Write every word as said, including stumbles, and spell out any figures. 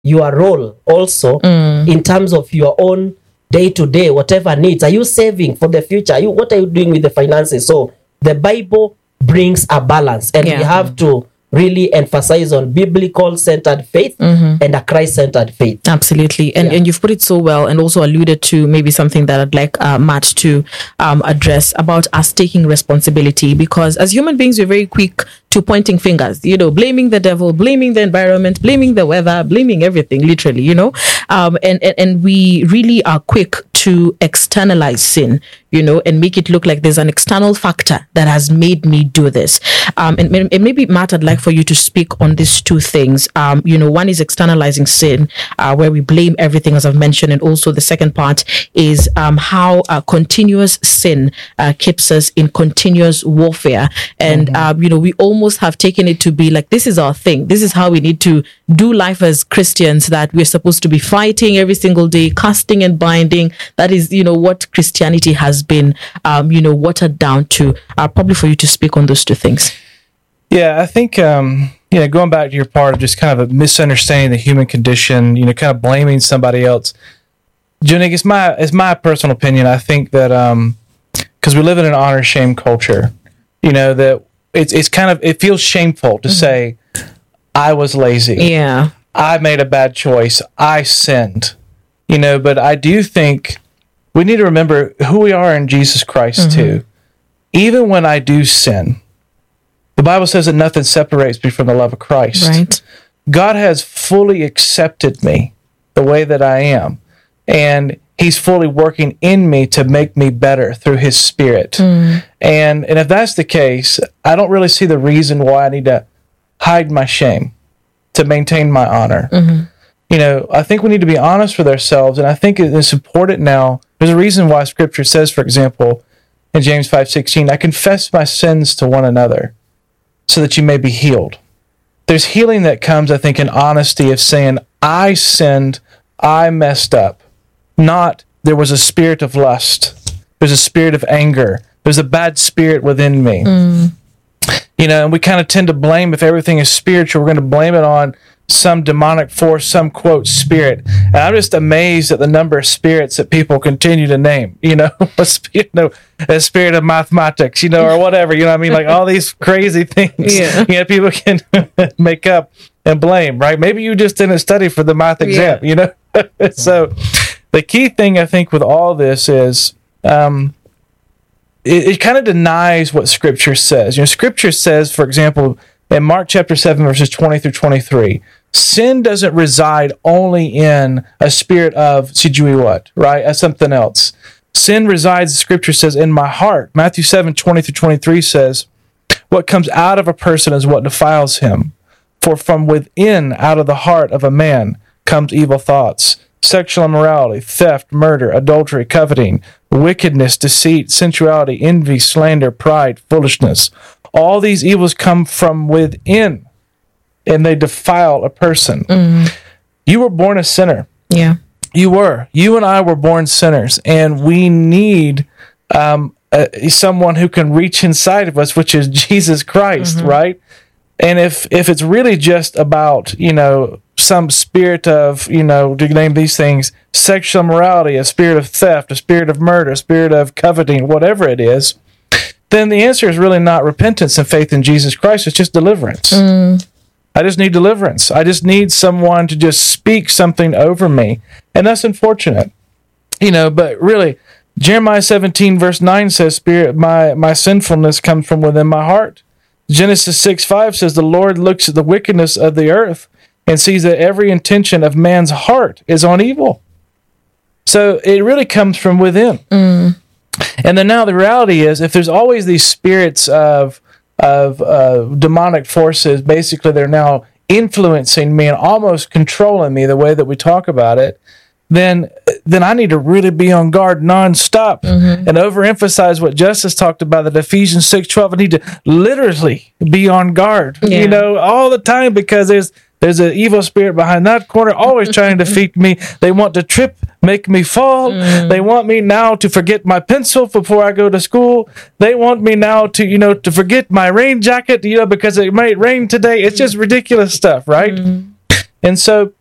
your role also Mm. in terms of your own day-to-day, whatever needs. Are you saving for the future? Are you, what are you doing with the finances? So the Bible brings a balance, and Yeah. we have to really emphasize on biblical centered faith and a Christ centered faith. Absolutely. And Yeah. and you've put it so well, and also alluded to maybe something that I'd like uh, Matt to um, address about us taking responsibility, because as human beings, we're very quick to pointing fingers, you know, blaming the devil, blaming the environment, blaming the weather, blaming everything, literally, you know, um, and, and, and we really are quick to externalize sin, you know, and make it look like there's an external factor that has made me do this. Um, and, and maybe, Matt, I'd like for you to speak on these two things. Um, you know, one is externalizing sin, uh, where we blame everything, as I've mentioned. And also the second part is um, how uh, continuous sin uh, keeps us in continuous warfare. And, mm-hmm. um, you know, we almost have taken it to be like, this is our thing. This is how we need to do life as Christians, that we're supposed to be fighting every single day, casting and binding. That is, you know, what Christianity has been, um, you know, watered down to. Uh, probably for you to speak on those two things. Yeah, I think, um, you know, going back to your part of just kind of a misunderstanding the human condition, you know, kind of blaming somebody else. Junik, it's my, it's my personal opinion. I think that, um, because we live in an honor shame culture, you know, that it's, it's kind of, it feels shameful to mm-hmm. say, I was lazy. Yeah. I made a bad choice. I sinned, you know, but I do think we need to remember who we are in Jesus Christ mm-hmm. too. Even when I do sin, the Bible says that nothing separates me from the love of Christ. Right. God has fully accepted me the way that I am, and He's fully working in me to make me better through His Spirit. Mm. And and if that's the case, I don't really see the reason why I need to hide my shame to maintain my honor. Mm-hmm. You know, I think we need to be honest with ourselves, and I think it's important now. There's a reason why Scripture says, for example, in James five sixteen, I confess my sins to one another so that you may be healed. There's healing that comes, I think, in honesty of saying, I sinned, I messed up. Not, there was a spirit of lust. There's a spirit of anger. There's a bad spirit within me. Mm. You know, and we kind of tend to blame, if everything is spiritual, we're going to blame it on some demonic force, some, quote, spirit. And I'm just amazed at the number of spirits that people continue to name, you know, a, you know, a spirit of mathematics, you know, or whatever, you know what I mean? Like all these crazy things, yeah. you know, people can make up and blame, right? Maybe you just didn't study for the math exam, yeah. you know? So the key thing, I think, with all this is um, it, it kind of denies what Scripture says. You know, Scripture says, for example, in Mark chapter seven, verses twenty through twenty-three, sin doesn't reside only in a spirit of, see, what, right, as something else. Sin resides, Scripture says, in my heart. Matthew seven, twenty through twenty-three says, what comes out of a person is what defiles him. For from within, out of the heart of a man, comes evil thoughts, sexual immorality, theft, murder, adultery, coveting, wickedness, deceit, sensuality, envy, slander, pride, foolishness. All these evils come from within, and they defile a person. Mm. You were born a sinner. Yeah. You were. You and I were born sinners, and we need um, uh, someone who can reach inside of us, which is Jesus Christ, mm-hmm. right? And if if it's really just about, you know, some spirit of, you know, to name these things, sexual immorality, a spirit of theft, a spirit of murder, a spirit of coveting, whatever it is, then the answer is really not repentance and faith in Jesus Christ. It's just deliverance. Mm. I just need deliverance. I just need someone to just speak something over me. And that's unfortunate. You know, but really, Jeremiah seventeen, verse nine says, Spirit, my, my sinfulness comes from within my heart. Genesis six five says, the Lord looks at the wickedness of the earth and sees that every intention of man's heart is on evil. So it really comes from within. Mm. And then now the reality is, if there's always these spirits of of uh, demonic forces, basically they're now influencing me and almost controlling me the way that we talk about it, then then I need to really be on guard nonstop mm-hmm. and overemphasize what Justice talked about, that Ephesians six twelve. I need to literally be on guard, yeah. you know, all the time, because there's There's an evil spirit behind that corner, always trying to defeat me. They want to trip, make me fall. Mm. They want me now to forget my pencil before I go to school. They want me now to, you know, to forget my rain jacket, you know, because it might rain today. It's just ridiculous stuff, right? Mm. And so